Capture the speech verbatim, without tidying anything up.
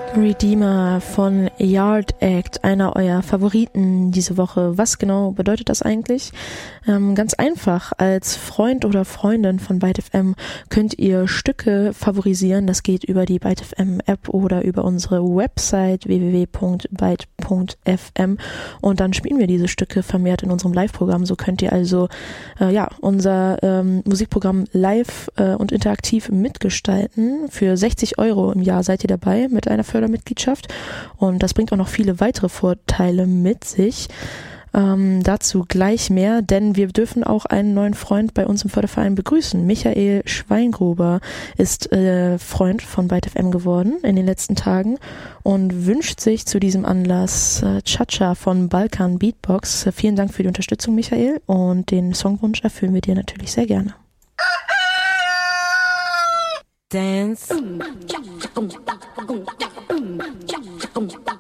Redeemer von Yard Act, einer eurer Favoriten diese Woche. Was genau bedeutet das eigentlich? Ähm, ganz einfach, als Freund oder Freundin von Byte F M könnt ihr Stücke favorisieren. Das geht über die Byte F M App oder über unsere Website w w w punkt byte punkt f m und dann spielen wir diese Stücke vermehrt in unserem Live-Programm. So könnt ihr also äh, ja unser ähm, Musikprogramm live äh, und interaktiv mitgestalten. Für sechzig Euro im Jahr seid ihr dabei mit einer Fördermitgliedschaft und das bringt auch noch viele weitere Vorteile mit sich. Ähm, dazu gleich mehr, denn wir dürfen auch einen neuen Freund bei uns im Förderverein begrüßen. Michael Schweingruber ist äh, Freund von Byte F M geworden in den letzten Tagen und wünscht sich zu diesem Anlass äh, Cha-Cha von Balkan Beatbox. Äh, vielen Dank für die Unterstützung, Michael, und den Songwunsch erfüllen wir dir natürlich sehr gerne. Dance.